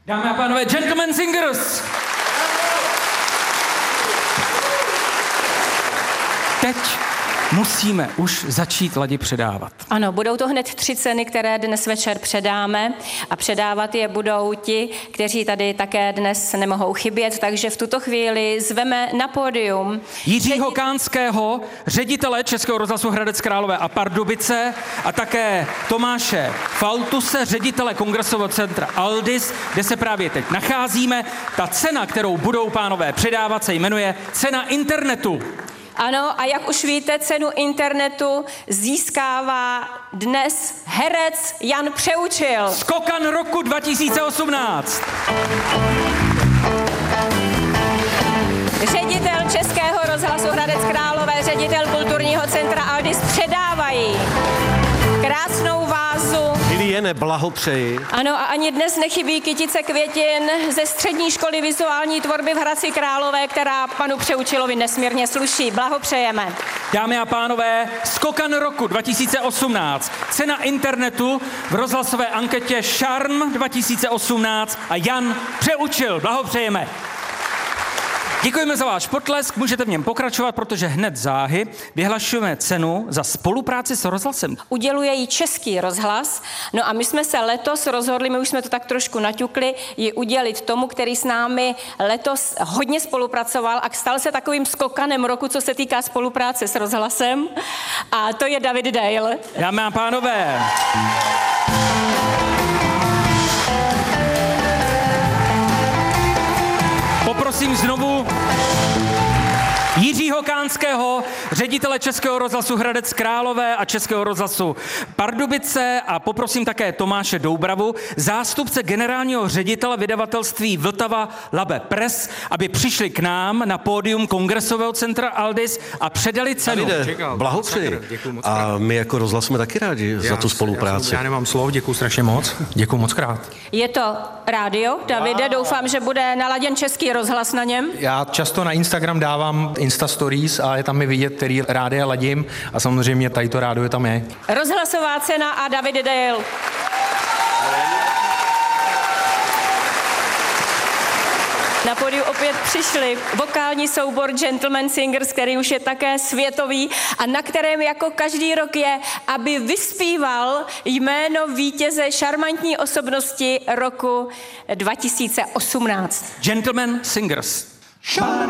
Dámy a pánové, Gentlemen Singers! Teď musíme už začít Ladi předávat. Ano, budou to hned 3 ceny, které dnes večer předáme a předávat je budou ti, kteří tady také dnes nemohou chybět, takže v tuto chvíli zveme na pódium Jiřího Kánského, ředitele Českého rozhlasu Hradec Králové a Pardubice a také Tomáše Faltuse, ředitele Kongresového centra Aldis, kde se právě teď nacházíme. Ta cena, kterou budou pánové předávat, se jmenuje Cena internetu. Ano, a jak už víte, cenu internetu získává dnes herec Jan Přeučil. Skokan roku 2018. Ředitel Českého rozhlasu Hradec Králové, ředitel kulturního centra Aldis předávají krásnou vázu. Milý Jene, blahopřeji. Ano, a ani dnes nechybí kytice květin ze Střední školy vizuální tvorby v Hradci Králové, která panu Přeučilovi nesmírně sluší. Blahopřejeme. Dámy a pánové, skokan roku 2018. Cena internetu v rozhlasové anketě Šarm 2018 a Jan Přeučil. Blahopřejeme. Děkujeme za váš potlesk, můžete v něm pokračovat, protože hned záhy vyhlašujeme cenu za spolupráci s rozhlasem. Uděluje ji Český rozhlas, no a my jsme se letos rozhodli, my už jsme to tak trošku naťukli, ji udělit tomu, který s námi letos hodně spolupracoval a stal se takovým skokanem roku, co se týká spolupráce s rozhlasem, a to je David Dale. Dámy a pánové, poprosím znovu Jiřího Kánského, ředitele Českého rozhlasu Hradec Králové a Českého rozhlasu Pardubice, a poprosím také Tomáše Doubravu, zástupce generálního ředitele vydavatelství Vltava Labe Press, aby přišli k nám na pódium Kongresového centra Aldis a předali cenu. Davide, blahopřeji. A my jako rozhlas jsme taky rádi za tu spolupráci. Já nemám slov, děkuji strašně moc. Děkuji moc krát. Je to rádio, Davide, doufám, že bude naladěn Český rozhlas na něm. Já často na Instagram dávám Insta Stories a je tam mi vidět, který rádia ladím, a samozřejmě tady to rádio tam je. Rozhlasová cena a David Dale. Na pódiu opět přišli vokální soubor Gentlemen Singers, který už je také světový a na kterém jako každý rok je, aby vyspíval jméno vítěze šarmantní osobnosti roku 2018. Gentlemen Singers.